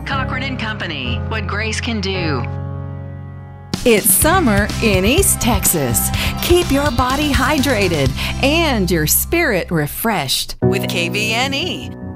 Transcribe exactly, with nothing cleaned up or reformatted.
Cochran and Company, what grace can do. It's summer in East Texas. Keep your body hydrated and your spirit refreshed with K V N E.